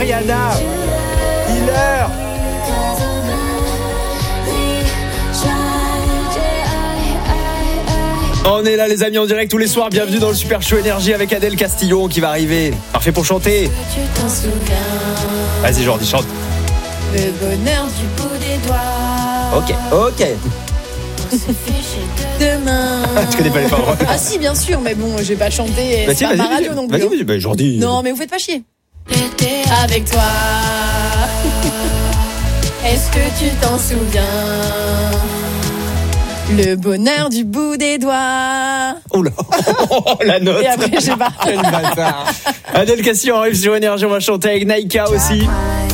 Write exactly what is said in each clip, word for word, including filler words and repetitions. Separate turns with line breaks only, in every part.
Rihanna. Healer. On est là les amis en direct tous les soirs, bienvenue dans le Super Show Énergie avec Adèle Castillon qui va arriver. Parfait pour chanter. Vas-y Jordi, chante.
Le bonheur du bout des doigts.
Ok, ok.
Demain.
Tu connais pas les paroles?
Ah si bien sûr, mais bon, je vais pas chanter.
Bah,
C'est pas ma radio non plus.
Vas-y, vas-y, bah, Jordi.
Non mais vous faites pas chier. Avec toi. Est-ce que tu t'en souviens? Le bonheur du bout des doigts.
Oh là, la note.
Et après, je sais pas.
Quel bâtard. Adèle Castillon arrive sur Énergie, on va chanter avec Naïka aussi.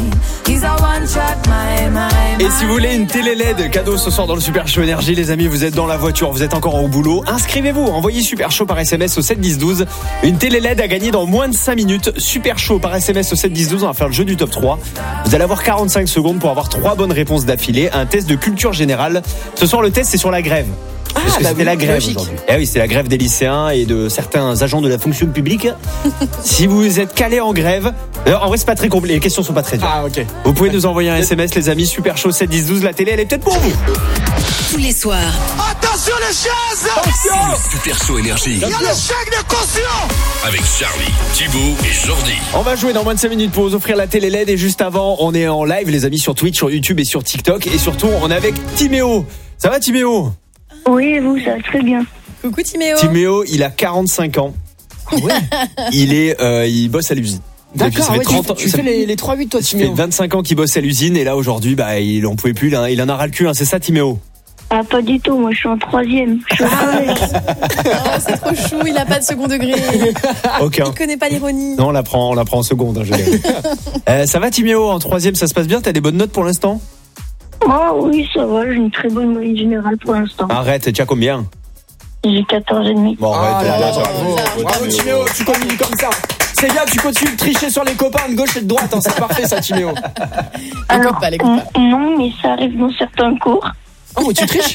Et si vous voulez une télé L E D cadeau ce soir dans le Super Show Énergie, les amis, vous êtes dans la voiture, vous êtes encore au boulot, inscrivez-vous, envoyez Super Show par S M S au sept dix douze. Une télé L E D à gagner dans moins de cinq minutes. Super Show par S M S au sept dix douze, on va faire le jeu du top trois. Vous allez avoir quarante-cinq secondes pour avoir trois bonnes réponses d'affilée, un test de culture générale. Ce soir, le test, c'est sur la grève.
Ah,
Parce que
bah
c'était
oui,
la grève
logique.
aujourd'hui. Eh oui, c'est la grève des lycéens et de certains agents de la fonction publique. Si vous êtes calé en grève, alors, en vrai c'est pas très compliqué, les questions sont pas très dures.
Ah ok.
Vous pouvez nous envoyer un S M S les amis, Super Show sept dix douze, la télé elle est peut-être pour vous.
Tous les soirs.
Attention les chaises.
C'est le Super Show Énergie.
Il y a le chèque de caution.
Avec Charlie, Thibaut et Jordi.
On va jouer dans moins de cinq minutes pour vous offrir la télé L E D et juste avant on est en live les amis sur Twitch, sur YouTube et sur TikTok et surtout on est avec Timéo. Ça va Timéo?
Oui, et vous, ça va très bien.
Coucou Timéo.
Timéo, il a quarante-cinq ans.
Ah ouais.
Il est, euh, il bosse à l'usine.
D'accord,
ça fait
ouais,
trente
tu,
ans,
tu
ça
fais les, les trois huit toi,
Ça fait
Timéo.
vingt-cinq ans qu'il bosse à l'usine et là aujourd'hui, bah, il en pouvait plus, il en, il en a ras le cul, hein, c'est ça Timéo?
Ah, pas du tout, moi je suis en troisième. Je suis au collège.
Oh, c'est trop chou, il a pas de second degré.
Aucun.
Il connaît pas l'ironie.
Non, on la prend, on la prend en seconde. Hein, je l'ai. euh, ça va Timéo, en troisième, ça se passe bien? T'as des bonnes notes pour l'instant?
Ah oui, ça va, j'ai une très bonne moyenne générale pour l'instant.
Arrête, tu as combien?
J'ai quatorze et demi.
Bon,
Ah
arrête,
là là,
arrête,
bravo,
arrête.
bravo Timéo, tu continues comme ça. C'est bien, tu continues de tricher sur les copains de gauche et de droite, hein, c'est parfait ça Timéo.
L'écoute pas, l'écoute pas.
n- non, mais ça arrive dans certains cours.
Oh, mais tu triches?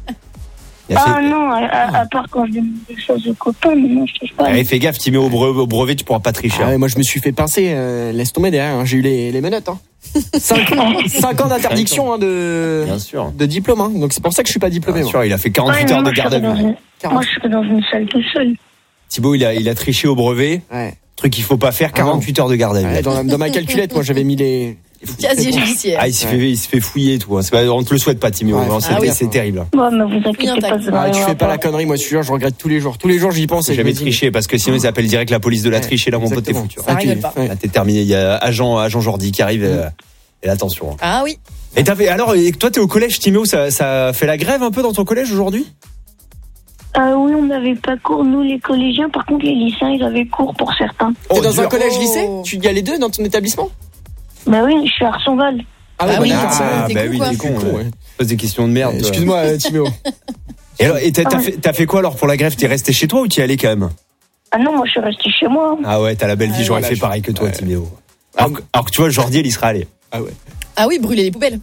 Il a fait-
Ah non, à, à- à part quand je demande des choses aux copains, mais non, je touche pas.
Allez, fais gaffe Timéo, au brevet, au brevet tu pourras pas tricher.
Ah
hein.
ouais, moi je me suis fait pincer, euh, laisse tomber derrière, hein, j'ai eu les, les menottes. Hein. cinq ans d'interdiction hein, de,
Bien sûr.
de diplôme, hein. Donc c'est pour ça que je suis pas diplômé.
Bien
moi.
sûr, il a fait
Ouais,
quarante-huit
mais
heures
moi,
de
je
garde à
serais dans
vue.
une- Moi, je serais dans une salle tout seul.
Thibaut, il a, il a triché au brevet.
Ouais.
Truc qu'il faut pas faire, quarante-huit heures de garde à vue.
Ouais, dans, dans ma calculette, moi j'avais mis les.
Casier judiciaire.
Ah, il se
Ouais.
fait, il se fait fouiller, tout. hein. C'est pas, on te le souhaite pas, Timéo.
Ouais.
Non, c'est,
Ah oui.
c'est terrible.
Ouais, mais vous
Bien,
inquiétez pas,
tac.
ça va
Ah, tu
rien
fais pas
voir.
la connerie, moi je suis sûr, je regrette tous les jours. Tous les jours j'y pense.
Faut
et je
jamais
me dis,
tricher parce que sinon ils appellent direct la police de la
Ouais,
triche et là, mon pote, t'es
exactement.
foutu.
Ça rigole pas.
Ouais.
Là, t'es terminé. Il y a agent, agent Jordi qui arrive. euh, Et là, attention. hein.
Ah oui.
Et t'as fait, alors, et toi, t'es au collège, Timéo, ça, ça fait la grève un peu dans ton collège aujourd'hui?
Euh, oui, on n'avait pas cours, nous les collégiens. Par contre, les lycéens, ils avaient cours pour certains.
T'es
Oh,
dans un
dur.
collège-lycée?
Oh.
Tu y a les deux dans ton établissement?
Bah oui, je suis à Arsonval.
Ah oui,
bah,
Ah,
t'es
bah
con,
oui,
quoi.
t'es con.
con,
ouais.
ouais.
Pose des questions de merde. toi.
Excuse-moi, euh, Timéo.
Et alors, et t'as, t'as
Ah.
fait, t'as fait quoi alors pour la grève? T'es resté chez toi ou t'y es allé quand même?
Ah non, moi je suis resté chez moi.
Ah ouais, t'as la belle vie,
Ah,
j'aurais
voilà,
fait
je-
pareil que toi,
ouais.
Timéo. Alors, que- alors que tu vois, Jordi, elle y sera allé.
Ah ouais.
Ah oui, brûler les poubelles.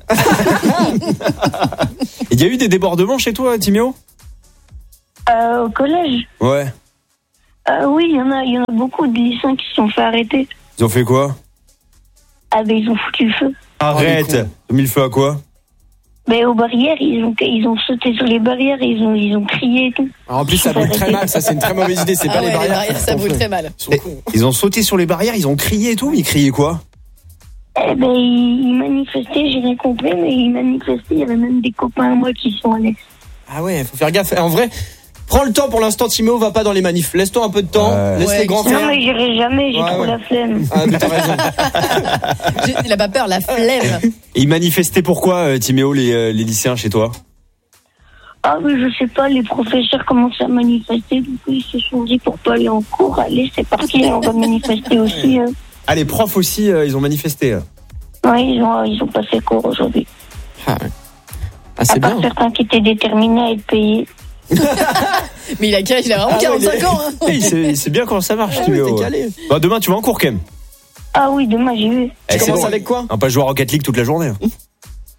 Il y a eu des débordements chez toi, Timéo?
Euh, au collège.
Ouais.
Euh, oui, il y en a, il y en a beaucoup de lycéens qui se sont fait arrêter.
Ils ont fait quoi?
Ah ben ils ont foutu le feu.
Arrête!
les
Ils ont mis le feu à quoi?
Mais aux barrières, ils ont, ils ont sauté sur les barrières, ils ont, ils ont crié et tout.
Alors, en plus, ça brûle très mal, ça c'est une très mauvaise idée, c'est
Ah
pas
ouais,
les barrières.
les barrières, ça brûle très mal.
Ils sont
Et-
cons.
Ils ont sauté sur les barrières, ils ont crié et tout, mais ils criaient quoi?
Eh ben ils, ils manifestaient, j'ai rien compris, mais ils manifestaient, il y avait même des copains à moi qui sont allés.
Ah ouais, faut faire gaffe. En vrai, prends le temps pour l'instant, Timéo, va pas dans les manifs. Laisse-toi un peu de temps,
Ouais.
laisse
Ouais,
les grands
qui-
Non
faire.
mais j'irai jamais, j'ai
Ouais,
trop
ouais.
la flemme.
Ah, mais t'as raison.
J'ai- Il a pas peur, la flemme.
Et ils manifestaient pourquoi, euh, Timéo, les, euh, les lycéens chez toi?
Ah oui, je sais pas, les professeurs commencent à manifester, du coup ils se sont dit pour pas aller en cours, allez c'est parti, on va manifester aussi. Hein.
Ah, les profs aussi, euh, ils ont manifesté. euh.
Ouais, ils ont, ils ont passé cours aujourd'hui.
Ah, ouais. Ah,
À
c'est
part
bien.
certains qui étaient déterminés à être payés.
Mais il a quel âge? Il a vraiment
Ah ouais,
quarante-cinq
il est-
ans. Hein.
Eh, il sait, il sait bien comment ça marche,
Ah oui,
Timéo.
t'es calé.
Bon, demain, tu vas en cours quand même.
Ah oui, demain j'ai vu.
Eh,
Tu
c'est
commences
bon.
avec quoi?
On va pas jouer à Rocket League toute la journée. hein.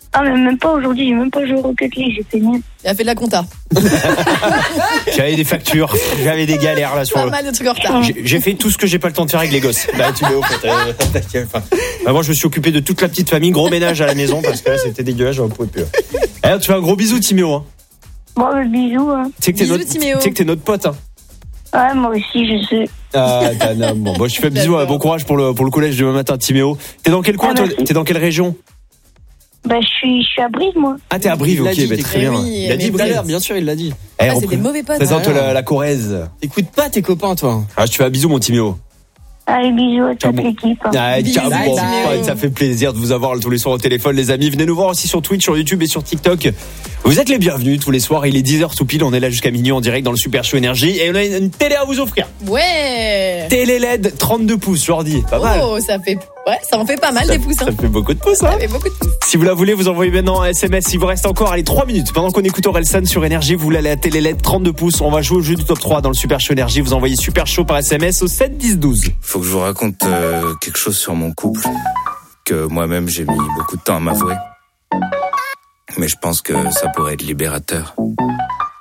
Ah, mais même pas aujourd'hui, j'ai même pas joué au Rocket League, j'ai fait nul.
Il a fait de la compta.
J'avais des factures, j'avais des galères là sur
Pas
le...
mal de trucs en retard.
J'ai, j'ai fait tout ce que j'ai pas le temps de faire avec les gosses. Bah, tu Timéo, enfin, bah, moi je me suis occupé de toute la petite famille, gros ménage à la maison parce que là c'était dégueulasse, j'en pouvais plus. Alors, tu fais un gros bisou Timéo. Hein.
Bon, le bisou. Hein.
Tu sais que t'es
Bisous,
notre,
Timéo.
tu sais que t'es notre pote. Hein.
Ouais, moi aussi, je sais.
Ah, t'as un homme. Bon, bon, je fais bisous, hein, bon courage pour le pour le collège demain matin, Timéo. T'es dans quel coin,
Ah,
toi?
merci.
T'es dans quelle région?
Bah, je suis, je suis à Brive, moi.
Ah, t'es à Brive,
Il l'a
ok,
dit,
bah,
t'es
très
très
bien.
oui,
Il a
mais
dit
Tout à
Brive.
l'heure, bien sûr, il l'a dit.
Eh,
Ah, c'est
repré-
des mauvais potes.
Présente
Ah,
la, la Corrèze.
Écoute pas tes copains, toi.
Ah, je te fais un bisou, mon Timéo.
Allez, bisous à
Ciao,
toute
bon.
l'équipe. Hein.
Ah,
Bisous,
tiens,
bye,
bon,
Timéo.
ça fait plaisir de vous avoir tous les soirs au téléphone, les amis. Venez nous voir aussi sur Twitch, sur YouTube et sur TikTok. Vous êtes les bienvenus tous les soirs. Il est dix heures tout pile. On est là jusqu'à minuit en direct dans le Super Show Énergie. Et on a une, une télé à vous offrir.
Ouais.
Télé L E D trente-deux pouces, Jordi. Pas mal.
Oh, ça fait, ouais, ça en fait pas mal
ça,
des pouces. Hein.
ça fait beaucoup de pouces, hein.
Ça fait beaucoup de pouces.
Si vous la voulez, vous envoyez maintenant un S M S. Il vous reste encore, allez, trois minutes. Pendant qu'on écoute Orelsan sur Énergie, vous voulez aller à la télé L E D trente-deux pouces. On va jouer au jeu du top trois dans le Super Show Énergie. Vous envoyez Super Show par S M S au sept dix douze.
Faut que je vous raconte euh, quelque chose sur mon couple que moi-même j'ai mis beaucoup de temps à m'avouer. Mais je pense que ça pourrait être libérateur.